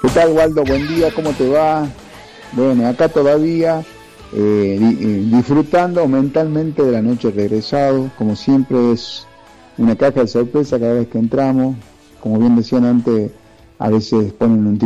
¿Qué tal, Waldo? Buen día, ¿cómo te va? Bueno, acá todavía disfrutando mentalmente de la noche regresado. Como siempre es una caja de sorpresa cada vez que entramos. Como bien decían antes, a veces ponen un